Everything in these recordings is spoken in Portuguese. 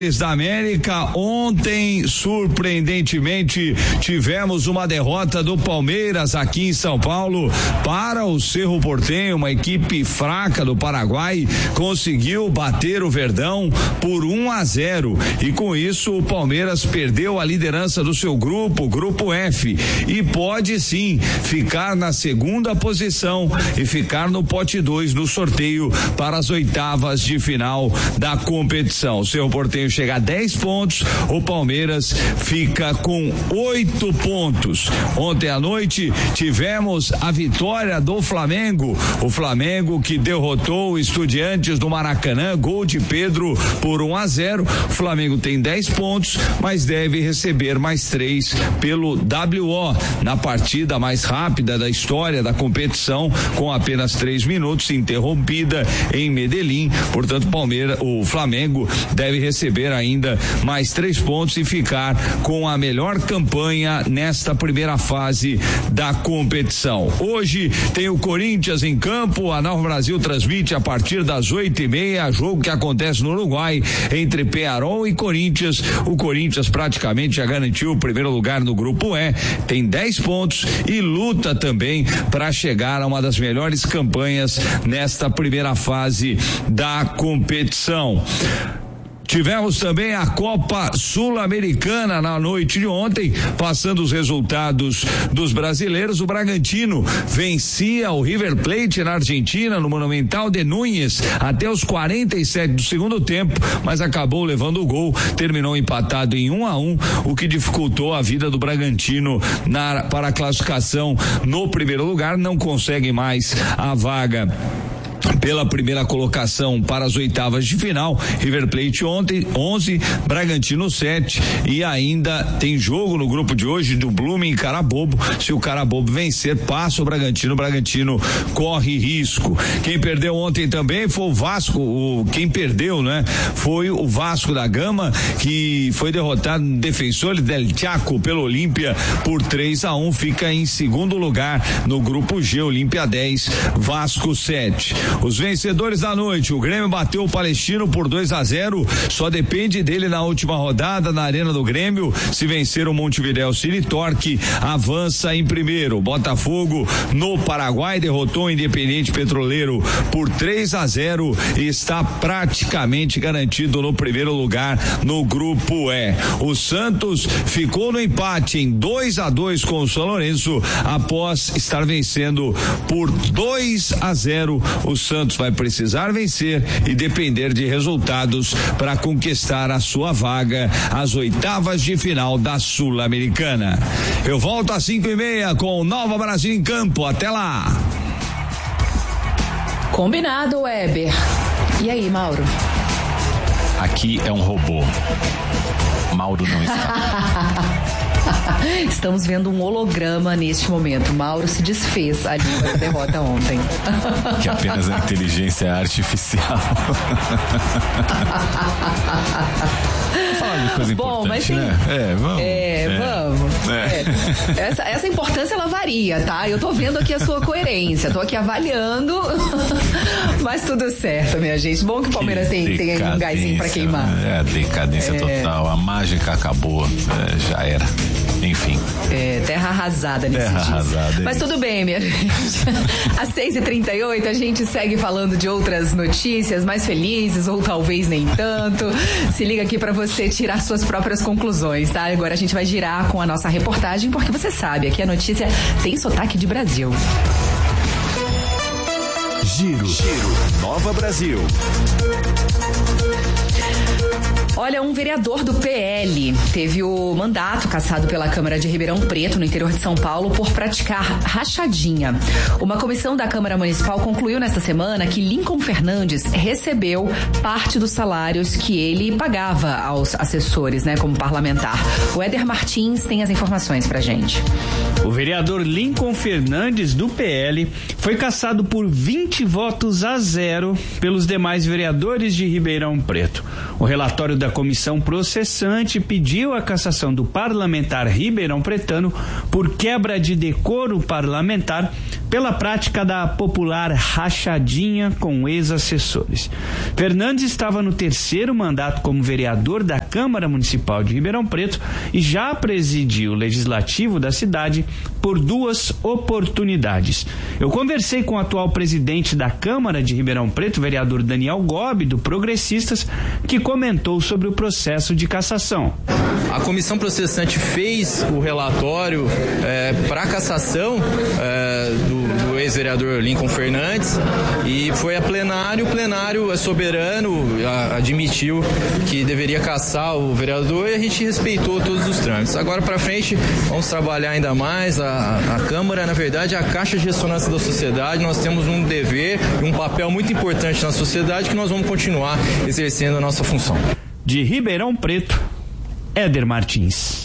Da América, ontem, surpreendentemente, tivemos uma derrota do Palmeiras aqui em São Paulo para o Cerro Porteño, uma equipe fraca do Paraguai, conseguiu bater o Verdão por 1-0 e com isso o Palmeiras perdeu a liderança do seu grupo, grupo F, e pode sim ficar na segunda posição e ficar no pote 2 no sorteio para as oitavas de final da competição. O Cerro Porteño chega a 10 pontos, o Palmeiras fica com 8 pontos. Ontem à noite tivemos a vitória do Flamengo, o Flamengo que derrotou o Estudiantes do Maracanã, gol de Pedro por 1-0. O Flamengo tem 10 pontos, mas deve receber mais 3 pelo WO na partida mais rápida da história da competição, com apenas 3 minutos, interrompida em Medellín. Portanto, o Flamengo deve receber ainda mais 3 pontos e ficar com a melhor campanha nesta primeira fase da competição. Hoje tem o Corinthians em campo, a Nova Brasil transmite a partir das 8:30, jogo que acontece no Uruguai entre Peñarol e Corinthians. O Corinthians praticamente já garantiu o primeiro lugar no grupo E, tem 10 pontos e luta também para chegar a uma das melhores campanhas nesta primeira fase da competição. Tivemos também a Copa Sul-Americana na noite de ontem, passando os resultados dos brasileiros. O Bragantino vencia o River Plate na Argentina, no Monumental de Núñez, até os 47 do segundo tempo, mas acabou levando o gol, terminou empatado em 1-1, o que dificultou a vida do Bragantino para a classificação no primeiro lugar. Não consegue mais a vaga pela primeira colocação para as oitavas de final. River Plate ontem 11, Bragantino 7, e ainda tem jogo no grupo de hoje do Blooming e Carabobo. Se o Carabobo vencer, passa o Bragantino corre risco. Quem perdeu ontem também foi o Vasco, quem perdeu, né? Foi o Vasco da Gama, que foi derrotado no Defensor del Chaco pelo Olímpia por 3-1, fica em segundo lugar no grupo G, Olímpia 10, Vasco 7. Os vencedores da noite: o Grêmio bateu o Palestino por 2-0, só depende dele na última rodada na Arena do Grêmio. Se vencer o Montevidéu City Torque, avança em primeiro. O Botafogo no Paraguai derrotou o Independiente Petroleiro por 3-0 e está praticamente garantido no primeiro lugar no grupo E. O Santos ficou no empate em 2-2 com o São Lourenço após estar vencendo por 2-0. O Santos vai precisar vencer e depender de resultados para conquistar a sua vaga às oitavas de final da Sul-Americana. Eu volto às 5:30 com o Nova Brasil em campo. Até lá. Combinado, Weber. E aí, Mauro? Aqui é um robô. Mauro não está. Estamos vendo um holograma neste momento. Mauro se desfez ali da derrota ontem. Que apenas a inteligência artificial. Vamos falar de coisa importante, mas tem, né? Vamos. Essa importância, ela varia, tá? Eu tô vendo aqui a sua coerência, tô aqui avaliando, mas tudo certo, minha gente. Bom que o Palmeiras tem um gásinho pra queimar. A decadência total, a mágica acabou, já era. Enfim. Terra arrasada nesse dia. Mas tudo bem, minha gente. Às 6h38 a gente segue falando de outras notícias mais felizes, ou talvez nem tanto. Se liga aqui pra você tirar suas próprias conclusões, tá? Agora a gente vai girar com a nossa reportagem, porque você sabe, aqui a notícia tem sotaque de Brasil. Giro Nova Brasil. Olha, um vereador do PL teve o mandato cassado pela Câmara de Ribeirão Preto, no interior de São Paulo, por praticar rachadinha. Uma comissão da Câmara Municipal concluiu nesta semana que Lincoln Fernandes recebeu parte dos salários que ele pagava aos assessores, né, como parlamentar. O Éder Martins tem as informações pra gente. O vereador Lincoln Fernandes, do PL, foi cassado por 20-0 pelos demais vereadores de Ribeirão Preto. O relatório da comissão processante pediu a cassação do parlamentar ribeirão pretano por quebra de decoro parlamentar pela prática da popular rachadinha com ex-assessores. Fernandes estava no 3º mandato como vereador da Câmara Municipal de Ribeirão Preto e já presidiu o legislativo da cidade por 2 oportunidades. Eu conversei com o atual presidente da Câmara de Ribeirão Preto, vereador Daniel Gobi, do Progressistas, que comentou sobre o processo de cassação. A comissão processante fez o relatório para cassação do ex-vereador Lincoln Fernandes e foi a plenário. O plenário é soberano, admitiu que deveria cassar o vereador e a gente respeitou todos os trâmites. Agora para frente vamos trabalhar ainda mais. A Câmara, na verdade, é a caixa de ressonância da sociedade. Nós temos um dever e um papel muito importante na sociedade que nós vamos continuar exercendo a nossa função. De Ribeirão Preto, Éder Martins.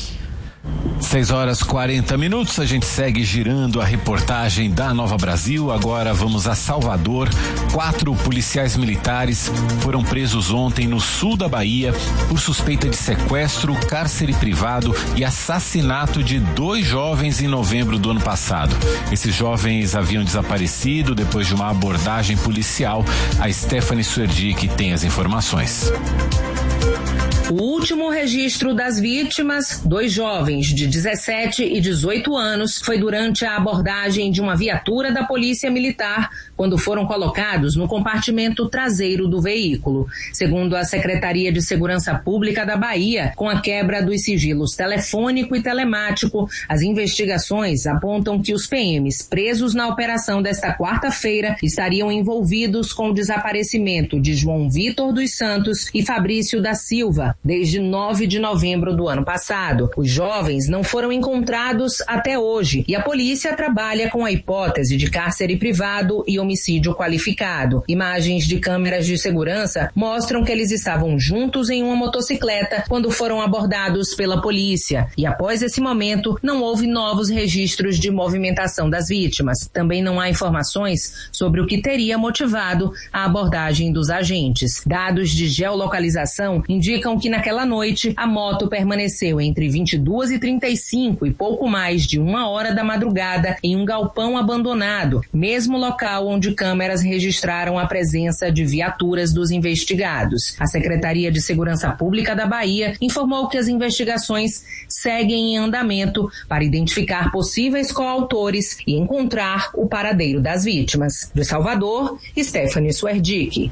6h40, a gente segue girando a reportagem da Nova Brasil. Agora vamos a Salvador. 4 policiais militares foram presos ontem no sul da Bahia por suspeita de sequestro, cárcere privado e assassinato de 2 jovens em novembro do ano passado. Esses jovens haviam desaparecido depois de uma abordagem policial. A Stephanie Suerdic tem as informações. O último registro das vítimas, 2 jovens de 17 e 18 anos, foi durante a abordagem de uma viatura da Polícia Militar, quando foram colocados no compartimento traseiro do veículo. Segundo a Secretaria de Segurança Pública da Bahia, com a quebra dos sigilos telefônico e telemático, as investigações apontam que os PMs presos na operação desta quarta-feira estariam envolvidos com o desaparecimento de João Vitor dos Santos e Fabrício da Silva, desde 9 de novembro do ano passado. Os jovens não foram encontrados até hoje e a polícia trabalha com a hipótese de cárcere privado e homicídio qualificado. Imagens de câmeras de segurança mostram que eles estavam juntos em uma motocicleta quando foram abordados pela polícia. E após esse momento, não houve novos registros de movimentação das vítimas. Também não há informações sobre o que teria motivado a abordagem dos agentes. Dados de geolocalização indicam que naquela noite a moto permaneceu entre 22h35 e pouco mais de 1h da madrugada em um galpão abandonado, mesmo local onde câmeras registraram a presença de viaturas dos investigados. A Secretaria de Segurança Pública da Bahia informou que as investigações seguem em andamento para identificar possíveis coautores e encontrar o paradeiro das vítimas. De Salvador, Stephanie Suerdic.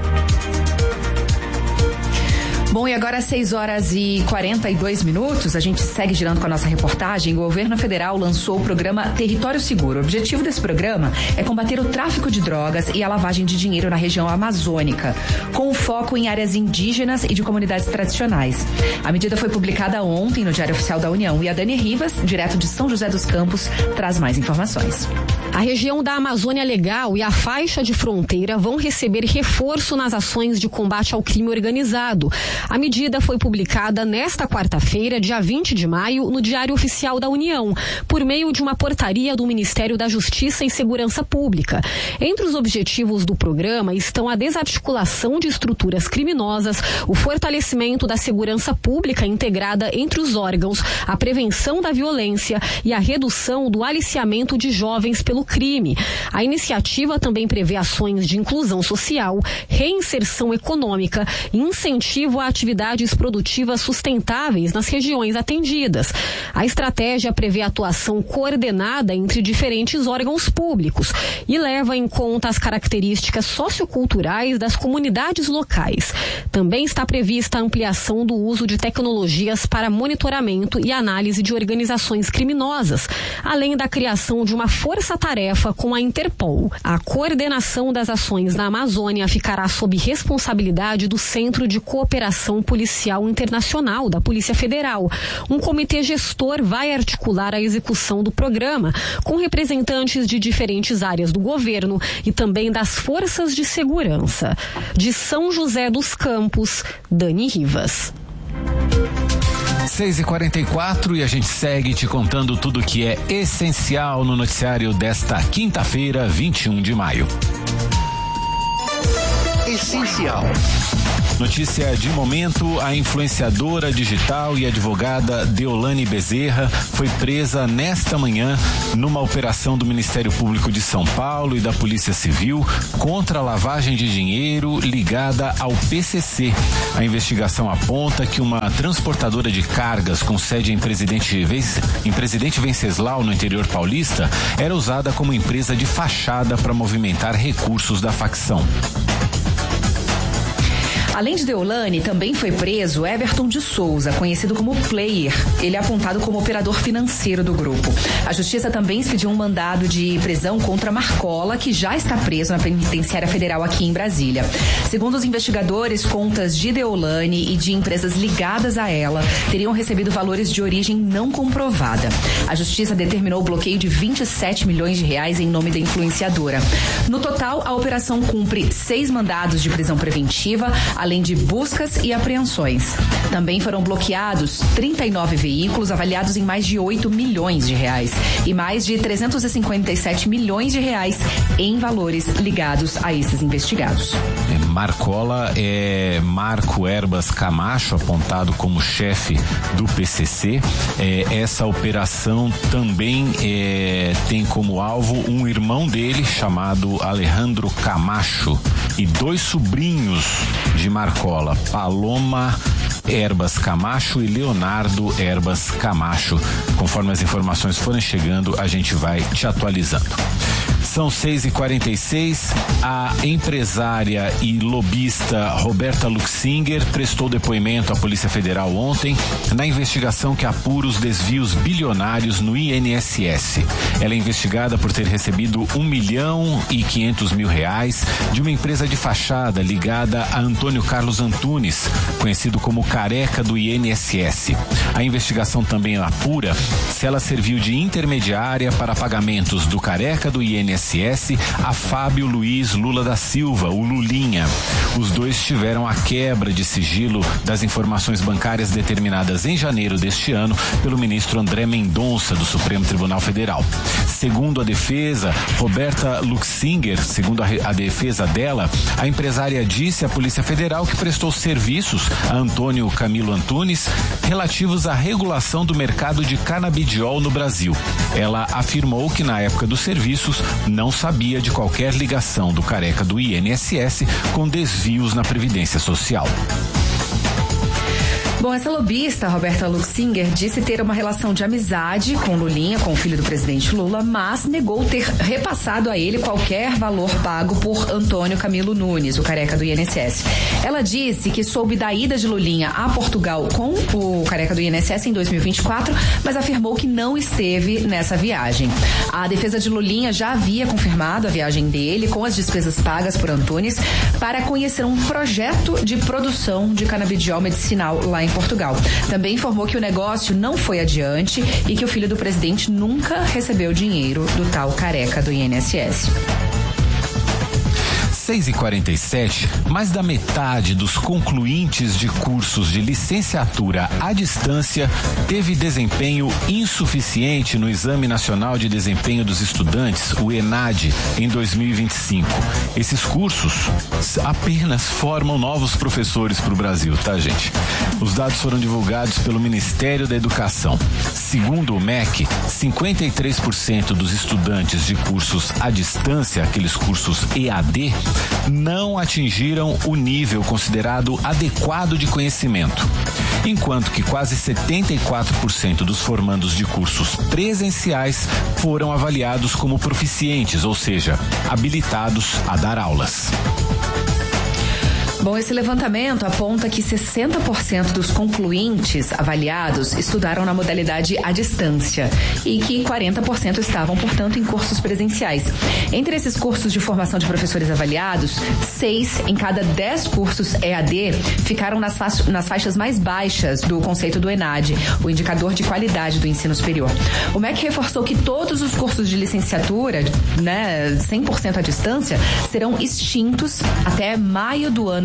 Bom, e agora 6h42, a gente segue girando com a nossa reportagem. O governo federal lançou o programa Território Seguro. O objetivo desse programa é combater o tráfico de drogas e a lavagem de dinheiro na região amazônica, com foco em áreas indígenas e de comunidades tradicionais. A medida foi publicada ontem no Diário Oficial da União e a Dani Rivas, direto de São José dos Campos, traz mais informações. A região da Amazônia Legal e a faixa de fronteira vão receber reforço nas ações de combate ao crime organizado. A medida foi publicada nesta quarta-feira, dia 20 de maio, no Diário Oficial da União, por meio de uma portaria do Ministério da Justiça e Segurança Pública. Entre os objetivos do programa estão a desarticulação de estruturas criminosas, o fortalecimento da segurança pública integrada entre os órgãos, a prevenção da violência e a redução do aliciamento de jovens pelo crime. A iniciativa também prevê ações de inclusão social, reinserção econômica e incentivo a atividades produtivas sustentáveis nas regiões atendidas. A estratégia prevê atuação coordenada entre diferentes órgãos públicos e leva em conta as características socioculturais das comunidades locais. Também está prevista a ampliação do uso de tecnologias para monitoramento e análise de organizações criminosas, além da criação de uma força-tarefa com a Interpol. A coordenação das ações na Amazônia ficará sob responsabilidade do Centro de Cooperação Policial Internacional da Polícia Federal. Um comitê gestor vai articular a execução do programa com representantes de diferentes áreas do governo e também das forças de segurança. De São José dos Campos, Dani Rivas. 6h44 e a gente segue te contando tudo que é essencial no noticiário desta quinta-feira, 21 de maio. Essencial. Notícia de momento: a influenciadora digital e advogada Deolane Bezerra foi presa nesta manhã numa operação do Ministério Público de São Paulo e da Polícia Civil contra a lavagem de dinheiro ligada ao PCC. A investigação aponta que uma transportadora de cargas com sede em Presidente Venceslau, no interior paulista, era usada como empresa de fachada para movimentar recursos da facção. Além de Deolane, também foi preso Everton de Souza, conhecido como Player. Ele é apontado como operador financeiro do grupo. A Justiça também expediu um mandado de prisão contra Marcola, que já está preso na Penitenciária Federal aqui em Brasília. Segundo os investigadores, contas de Deolane e de empresas ligadas a ela teriam recebido valores de origem não comprovada. A Justiça determinou o bloqueio de 27 milhões de reais em nome da influenciadora. No total, a operação cumpre 6 mandados de prisão preventiva, além de buscas e apreensões. Também foram bloqueados 39 veículos avaliados em mais de 8 milhões de reais e mais de 357 milhões de reais em valores ligados a esses investigados. Marcola é Marco Erbas Camacho, apontado como chefe do PCC. Essa operação também tem como alvo um irmão dele chamado Alejandro Camacho e 2 sobrinhos de Marcola, Paloma Erbas Camacho e Leonardo Erbas Camacho. Conforme as informações forem chegando, a gente vai te atualizando. São 6h46. A empresária e lobista Roberta Luxinger prestou depoimento à Polícia Federal ontem na investigação que apura os desvios bilionários no INSS. Ela é investigada por ter recebido R$1.500.000 de uma empresa de fachada ligada a Antônio Carlos Antunes, conhecido como Careca do INSS. A investigação também apura se ela serviu de intermediária para pagamentos do Careca do INSS a Fábio Luiz Lula da Silva, o Lulinha. Os dois tiveram a quebra de sigilo das informações bancárias determinadas em janeiro deste ano pelo ministro André Mendonça, do Supremo Tribunal Federal. Segundo a defesa, Roberta Luxinger, segundo a defesa dela, a empresária disse à Polícia Federal que prestou serviços a Antônio Camilo Antunes relativos à regulação do mercado de canabidiol no Brasil. Ela afirmou que na época dos serviços não sabia de qualquer ligação do Careca do INSS com desvios na Previdência Social. Bom, essa lobista, Roberta Luxinger, disse ter uma relação de amizade com Lulinha, com o filho do presidente Lula, mas negou ter repassado a ele qualquer valor pago por Antônio Camilo Nunes, o Careca do INSS. Ela disse que soube da ida de Lulinha a Portugal com o Careca do INSS em 2024, mas afirmou que não esteve nessa viagem. A defesa de Lulinha já havia confirmado a viagem dele com as despesas pagas por Antunes para conhecer um projeto de produção de canabidiol medicinal lá em Portugal. Também informou que o negócio não foi adiante e que o filho do presidente nunca recebeu dinheiro do tal Careca do INSS. 6h47, mais da metade dos concluintes de cursos de licenciatura à distância teve desempenho insuficiente no Exame Nacional de Desempenho dos Estudantes, o ENAD, em 2025. Esses cursos apenas formam novos professores para o Brasil, tá, gente? Os dados foram divulgados pelo Ministério da Educação. Segundo o MEC, 53% dos estudantes de cursos à distância, aqueles cursos EAD, não atingiram o nível considerado adequado de conhecimento, enquanto que quase 74% dos formandos de cursos presenciais foram avaliados como proficientes, ou seja, habilitados a dar aulas. Bom, esse levantamento aponta que 60% dos concluintes avaliados estudaram na modalidade à distância e que 40% estavam, portanto, em cursos presenciais. Entre esses cursos de formação de professores avaliados, 6 em cada 10 cursos EAD ficaram nas faixas mais baixas do conceito do ENAD, o indicador de qualidade do ensino superior. O MEC reforçou que todos os cursos de licenciatura, 100% à distância, serão extintos até maio do ano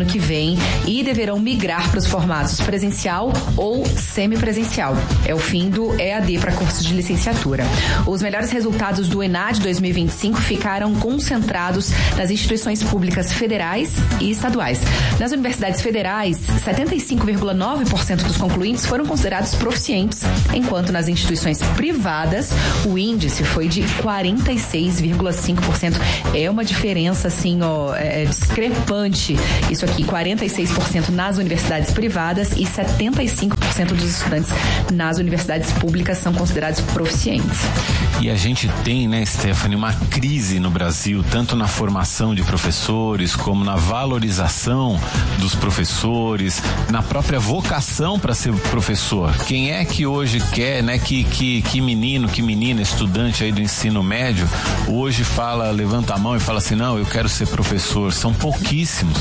ano que vem e deverão migrar para os formatos presencial ou semipresencial. É o fim do EAD para cursos de licenciatura. Os melhores resultados do ENAD 2025 ficaram concentrados nas instituições públicas federais e estaduais. Nas universidades federais, 75,9% dos concluintes foram considerados proficientes, enquanto nas instituições privadas, o índice foi de 46,5%. É uma diferença, assim, discrepante. Isso aqui, 46% nas universidades privadas e 75% dos estudantes nas universidades públicas são considerados proficientes. E a gente tem, né, Stephanie, uma crise no Brasil, tanto na formação de professores, como na valorização dos professores, na própria vocação para ser professor. Quem é que hoje quer, né, que menino, que menina, estudante aí do ensino médio, hoje levanta a mão e fala assim, não, eu quero ser professor. São pouquíssimos.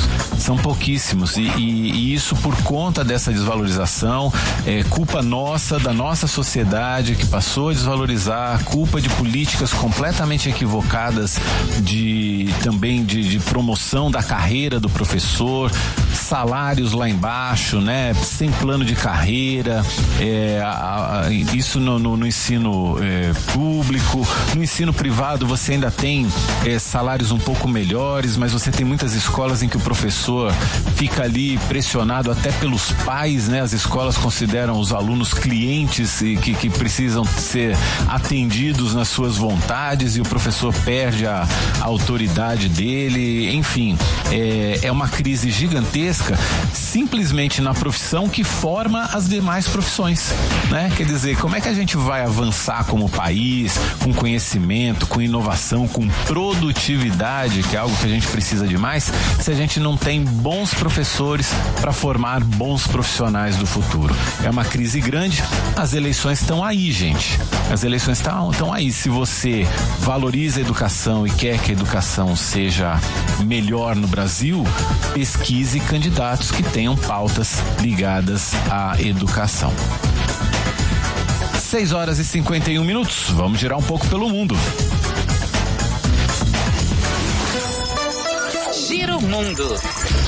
E isso por conta dessa desvalorização, é culpa nossa, da nossa sociedade que passou a desvalorizar, culpa de políticas completamente equivocadas também de promoção da carreira do professor, salários lá embaixo, né? Sem plano de carreira, isso no ensino público. No ensino privado você ainda tem salários um pouco melhores, mas você tem muitas escolas em que o professor fica ali pressionado até pelos pais, né? As escolas consideram os alunos clientes e que precisam ser atendidos nas suas vontades, e o professor perde a autoridade dele. Enfim, é uma crise gigantesca simplesmente na profissão que forma as demais profissões, né? Quer dizer, como é que a gente vai avançar como país, com conhecimento, com inovação, com produtividade, que é algo que a gente precisa demais, se a gente não tem bons professores para formar bons profissionais do futuro? É uma crise grande. As eleições estão aí, gente. As eleições estão aí. Se você valoriza a educação e quer que a educação seja melhor no Brasil, pesquise candidatos que tenham pautas ligadas à educação. 6h51. Vamos girar um pouco pelo mundo. Giro Mundo.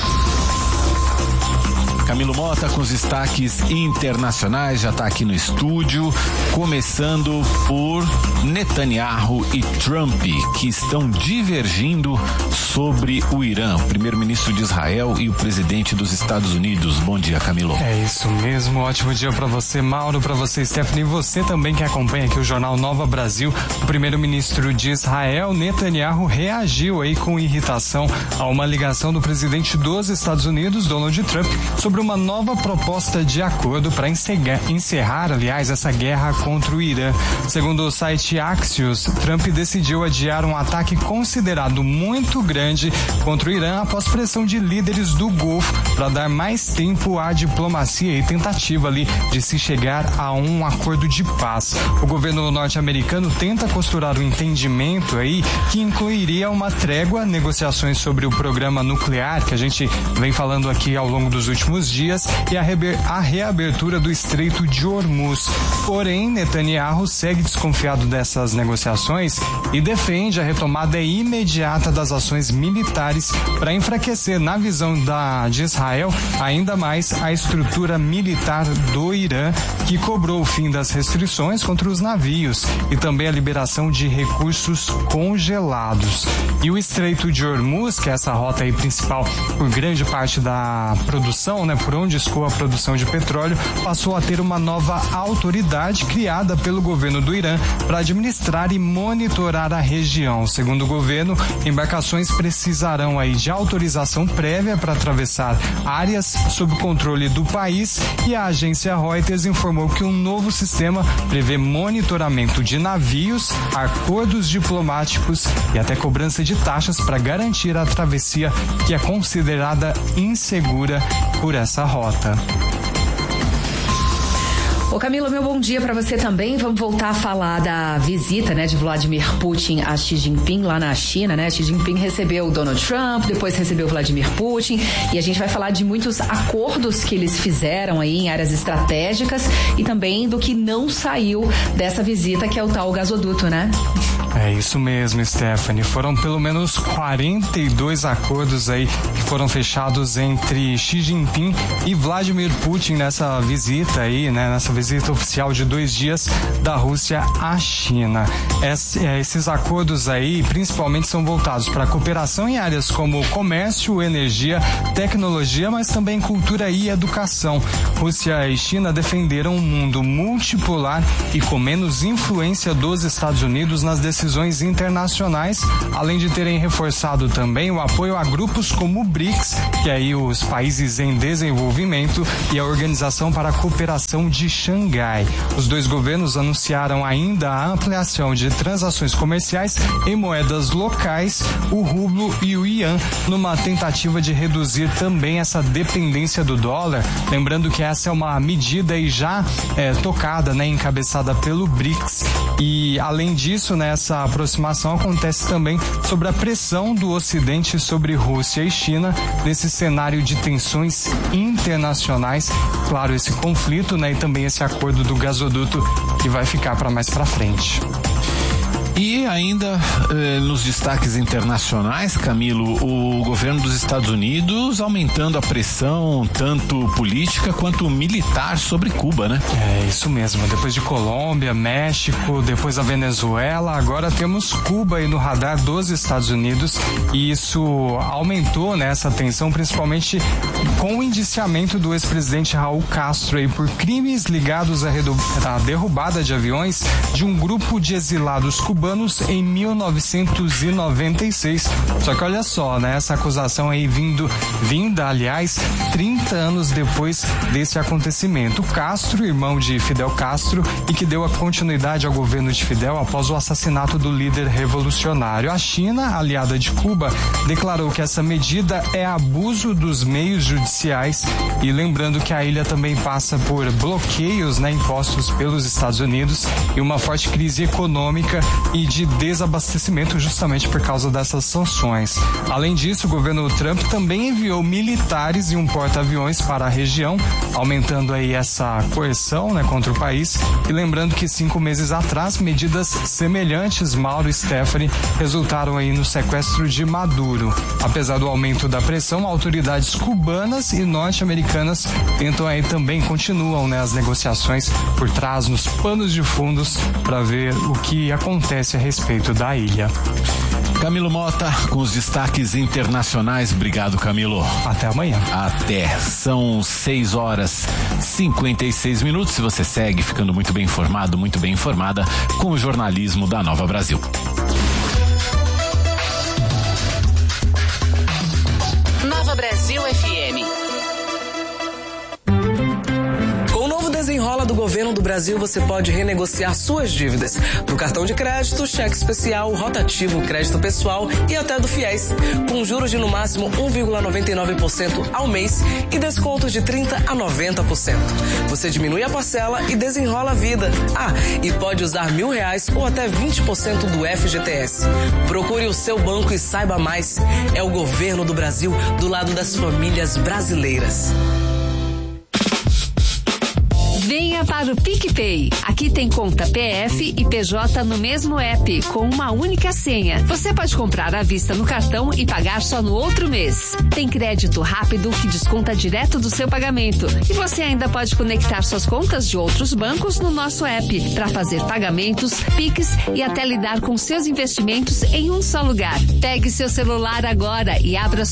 Camilo Mota com os destaques internacionais, já está aqui no estúdio, começando por Netanyahu e Trump, que estão divergindo sobre o Irã, o primeiro-ministro de Israel e o presidente dos Estados Unidos. Bom dia, Camilo. É isso mesmo, ótimo dia para você, Mauro, para você, Stephanie, e você também que acompanha aqui o Jornal Nova Brasil. O primeiro-ministro de Israel, Netanyahu, reagiu aí com irritação a uma ligação do presidente dos Estados Unidos, Donald Trump, sobre uma nova proposta de acordo para encerrar, aliás, essa guerra contra o Irã. Segundo o site Axios, Trump decidiu adiar um ataque considerado muito grande contra o Irã após pressão de líderes do Golfo para dar mais tempo à diplomacia e tentativa ali de se chegar a um acordo de paz. O governo norte-americano tenta costurar um entendimento aí que incluiria uma trégua, negociações sobre o programa nuclear, que a gente vem falando aqui ao longo dos últimos dias, e a reabertura do Estreito de Hormuz. Porém, Netanyahu segue desconfiado dessas negociações e defende a retomada imediata das ações militares para enfraquecer, na visão de Israel, ainda mais a estrutura militar do Irã, que cobrou o fim das restrições contra os navios e também a liberação de recursos congelados. E o Estreito de Hormuz, que é essa rota aí principal por grande parte da produção, né, por onde escoa a produção de petróleo, passou a ter uma nova autoridade criada pelo governo do Irã para administrar e monitorar a região. Segundo o governo, embarcações precisarão aí de autorização prévia para atravessar áreas sob controle do país, e a agência Reuters informou que um novo sistema prevê monitoramento de navios, acordos diplomáticos e até cobrança de taxas para garantir a travessia, que é considerada insegura por essa rota. Ô Camila, meu bom dia para você também. Vamos voltar a falar da visita, né, de Vladimir Putin a Xi Jinping lá na China, né? Xi Jinping recebeu o Donald Trump, depois recebeu o Vladimir Putin, e a gente vai falar de muitos acordos que eles fizeram aí em áreas estratégicas e também do que não saiu dessa visita, que é o tal gasoduto, né? É isso mesmo, Stephanie. Foram pelo menos 42 acordos aí que foram fechados entre Xi Jinping e Vladimir Putin nessa visita aí, né? Nessa visita oficial de 2 dias da Rússia à China. Esses acordos aí, principalmente, são voltados para a cooperação em áreas como comércio, energia, tecnologia, mas também cultura e educação. Rússia e China defenderam um mundo multipolar e com menos influência dos Estados Unidos nas decisões internacionais, além de terem reforçado também o apoio a grupos como o BRICS, que é aí os países em desenvolvimento, e a Organização para a Cooperação de Xangai. Os dois governos anunciaram ainda a ampliação de transações comerciais em moedas locais, o rublo e o ian, numa tentativa de reduzir também essa dependência do dólar. Lembrando que essa é uma medida aí já tocada, né, encabeçada pelo BRICS. E além disso, né, essa aproximação acontece também sobre a pressão do Ocidente sobre Rússia e China nesse cenário de tensões internacionais. Claro, esse conflito, né, e também esse acordo do gasoduto que vai ficar para mais para frente. E ainda nos destaques internacionais, Camilo, o governo dos Estados Unidos aumentando a pressão tanto política quanto militar sobre Cuba, né? É isso mesmo. Depois de Colômbia, México, depois a Venezuela, agora temos Cuba aí no radar dos Estados Unidos, e isso aumentou, né, essa tensão, principalmente com o indiciamento do ex-presidente Raul Castro aí por crimes ligados à derrubada de aviões de um grupo de exilados cubanos em 1996. Só que olha só, né? Essa acusação aí vinda, aliás, 30 anos depois desse acontecimento. Castro, irmão de Fidel Castro, e que deu a continuidade ao governo de Fidel após o assassinato do líder revolucionário. A China, aliada de Cuba, declarou que essa medida é abuso dos meios judiciais, e lembrando que a ilha também passa por bloqueios, né, impostos pelos Estados Unidos, e uma forte crise econômica e de desabastecimento justamente por causa dessas sanções. Além disso, o governo Trump também enviou militares e um porta-aviões para a região, aumentando aí essa coerção, né, contra o país. E lembrando que 5 meses atrás, medidas semelhantes, Mauro e Stephanie, resultaram aí no sequestro de Maduro. Apesar do aumento da pressão, autoridades cubanas e norte-americanas tentam aí também, continuam, né, as negociações por trás, nos panos de fundos, para ver o que acontece a respeito da ilha. Camilo Mota com os destaques internacionais. Obrigado, Camilo. Até amanhã. Até. São 6h56. Se você segue ficando muito bem informado, muito bem informada com o jornalismo da Nova Brasil. Nova Brasil FM. Desenrola do Governo do Brasil, você pode renegociar suas dívidas do cartão de crédito, cheque especial, rotativo, crédito pessoal e até do FIES, com juros de no máximo 1,99% ao mês e descontos de 30% a 90%. Você diminui a parcela e desenrola a vida. E pode usar R$1.000 ou até 20% do FGTS. Procure o seu banco e saiba mais. É o Governo do Brasil do lado das famílias brasileiras. Venha para o PicPay. Aqui tem conta PF e PJ no mesmo app, com uma única senha. Você pode comprar à vista no cartão e pagar só no outro mês. Tem crédito rápido que desconta direto do seu pagamento. E você ainda pode conectar suas contas de outros bancos no nosso app para fazer pagamentos, Pix e até lidar com seus investimentos em um só lugar. Pegue seu celular agora e abra